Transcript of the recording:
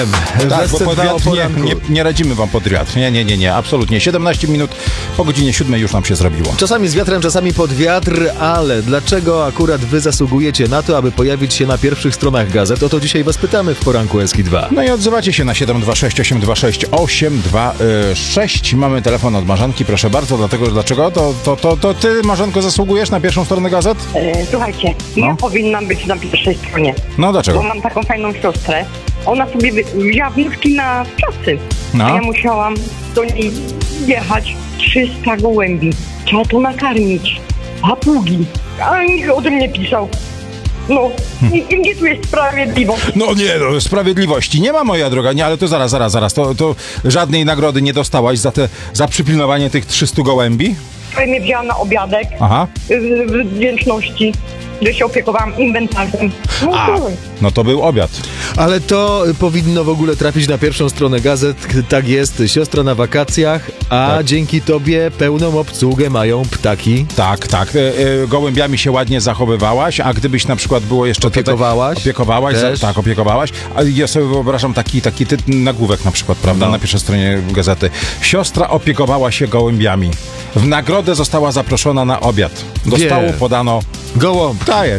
Tak, bo pod wiatr nie radzimy wam pod wiatr. Nie, absolutnie. 17 minut po godzinie 7 już nam się zrobiło. Czasami z wiatrem, czasami pod wiatr, ale dlaczego akurat wy zasługujecie na to, aby pojawić się na pierwszych stronach gazet? O to dzisiaj was pytamy w poranku Eski2. No i odzywacie się na 726 826 826. Mamy telefon od Marzanki, proszę bardzo. Dlaczego? To ty, Marzanko, zasługujesz na pierwszą stronę gazet? Słuchajcie, ja powinnam być na pierwszej stronie. No dlaczego? Bo mam taką fajną siostrę. Ona sobie wzięła wnioski na czasy. No. A ja musiałam do niej jechać 300 gołębi. Trzeba to nakarmić. Papugi. Ale nikt o tym nie pisał. No, gdzie tu jest sprawiedliwość? No nie, sprawiedliwości nie ma, moja droga. Nie, ale to zaraz. To żadnej nagrody nie dostałaś za przypilnowanie tych 300 gołębi? Wczoraj mnie wzięła na obiadek. Aha. Z wdzięczności, że się opiekowałam inwentarzem. No to był obiad. Ale to powinno w ogóle trafić na pierwszą stronę gazet. Tak jest, siostra na wakacjach, a tak. Dzięki tobie pełną obsługę mają ptaki. Tak. Gołębiami się ładnie zachowywałaś, a gdybyś na przykład było jeszcze... Opiekowałaś? Opiekowałaś. A ja sobie wyobrażam taki nagłówek na przykład, prawda, na pierwszej stronie gazety. Siostra opiekowała się gołębiami. W nagrodę została zaproszona na obiad. Do stołu podano... Gołąb. Tak jest.